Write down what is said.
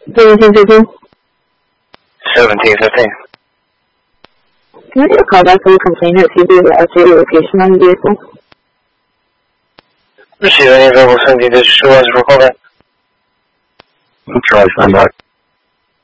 1715. 1715. Can I get a call back from the complainant to see the updated location on the vehicle? Receive any available 17 digits to for callback. Charlie, stand by.